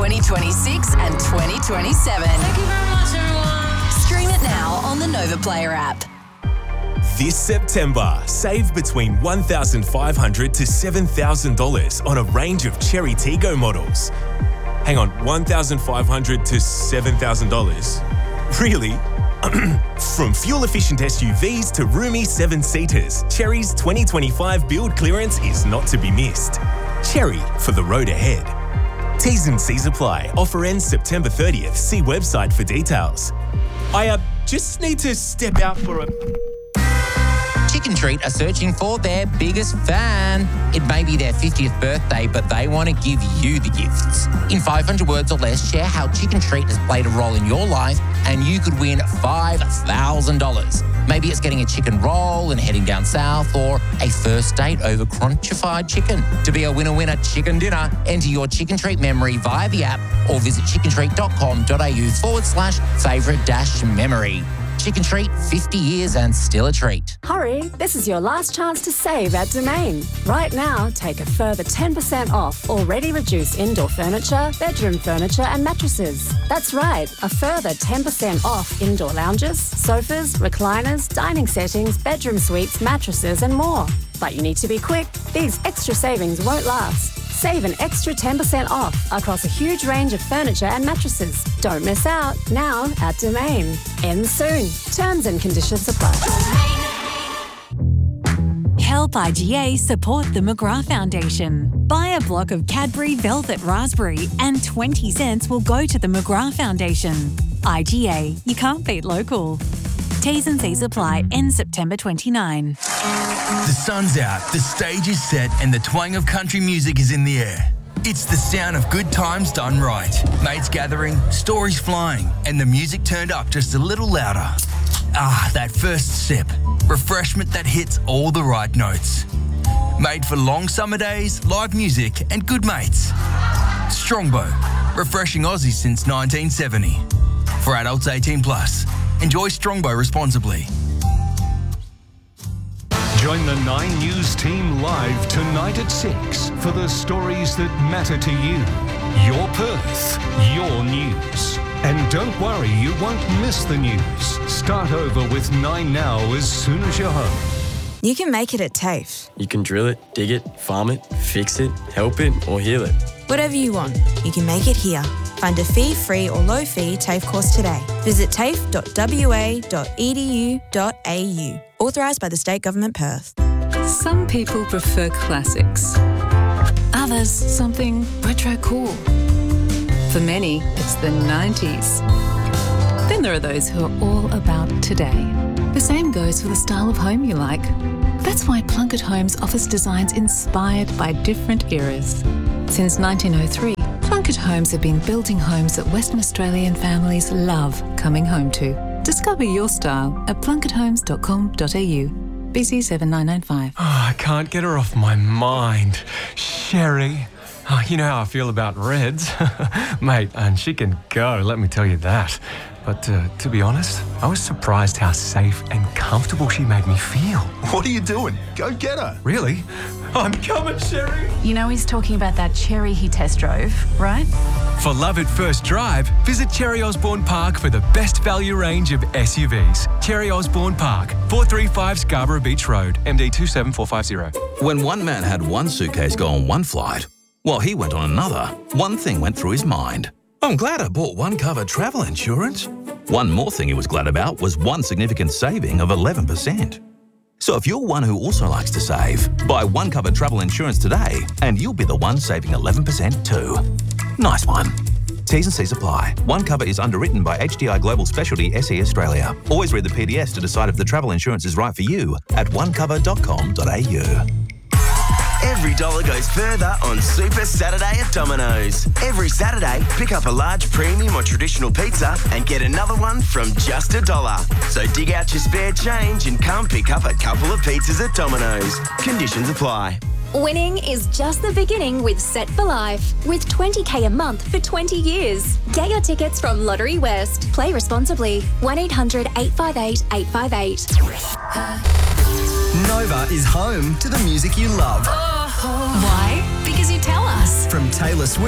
2026 and 2027. Thank you very much, everyone. Stream it now on the Nova Player app. This September, save between $1,500 to $7,000 on a range of Cherry Tiggo models. Hang on, $1,500 to $7,000? Really? From fuel-efficient SUVs to roomy seven-seaters, Cherry's 2025 build clearance is not to be missed. Cherry for the road ahead. T's and C's apply. Offer ends September 30th. See website for details. I just need to step out for a... Chicken Treat are searching for their biggest fan. It may be their 50th birthday, but they want to give you the gifts. In 500 words or less, share how Chicken Treat has played a role in your life and you could win $5,000. Maybe it's getting a chicken roll and heading down south, or a first date over crunchified chicken. To be a winner chicken dinner, enter your Chicken Treat memory via the app or visit chickentreat.com.au/favourite-memory. Chicken Treat, 50 years and still a treat. Hurry, this is your last chance to save at Domain. Right now, take a further 10% off already reduced indoor furniture, bedroom furniture and mattresses. That's right, a further 10% off indoor lounges, sofas, recliners, dining settings, bedroom suites, mattresses and more. But you need to be quick. These extra savings won't last. Save an extra 10% off across a huge range of furniture and mattresses. Don't miss out. Now at Domain. Ends soon. Terms and conditions apply. Help IGA support the McGrath Foundation. Buy a block of Cadbury Velvet Raspberry and 20 cents will go to the McGrath Foundation. IGA, you can't beat local. T's and C's apply. End September 29. The sun's out, the stage is set, and the twang of country music is in the air. It's the sound of good times done right. Mates gathering, stories flying, and the music turned up just a little louder. Ah, that first sip. Refreshment that hits all the right notes. Made for long summer days, live music, and good mates. Strongbow, refreshing Aussie since 1970. For adults 18+. Enjoy Strongbow responsibly. Join the 9 News team live tonight at 6 for the stories that matter to you. Your Perth, your news. And don't worry, you won't miss the news. Start over with 9 Now as soon as you're home. You can make it at TAFE. You can drill it, dig it, farm it, fix it, help it, or heal it. Whatever you want, you can make it here. Find a fee-free or low-fee TAFE course today. Visit tafe.wa.edu.au. Authorised by the State Government Perth. Some people prefer classics. Others, something retro cool. For many, it's the 90s. Then there are those who are all about today. The same goes for the style of home you like. That's why Plunkett Homes offers designs inspired by different eras. Since 1903, Plunkett Homes have been building homes that Western Australian families love coming home to. Discover your style at plunketthomes.com.au. BC 7995. I can't get her off my mind. Sherry. You know how I feel about Reds. Mate, and she can go, let me tell you that. But to be honest, I was surprised how safe and comfortable she made me feel. What are you doing? Go get her. Really? I'm coming, Sherry. You know he's talking about that Cherry he test drove, right? For love at first drive, visit Cherry Osborne Park for the best value range of SUVs. Cherry Osborne Park, 435 Scarborough Beach Road, MD 27450. When one man had one suitcase go on one flight, while he went on another, one thing went through his mind. I'm glad I bought One Cover travel insurance. One more thing he was glad about was one significant saving of 11%. So if you're one who also likes to save, buy One Cover travel insurance today and you'll be the one saving 11% too. Nice one. T's and C's apply. One Cover is underwritten by HDI Global Specialty SE Australia. Always read the PDS to decide if the travel insurance is right for you at onecover.com.au. Every dollar goes further on Super Saturday at Domino's. Every Saturday, pick up a large premium or traditional pizza and get another one from just $1. So dig out your spare change and come pick up a couple of pizzas at Domino's. Conditions apply. Winning is just the beginning with Set for Life, with $20,000 a month for 20 years. Get your tickets from Lottery West. Play responsibly. 1-800-858-858. Nova is home to the music you love. Why? Because you tell us. From Taylor Swift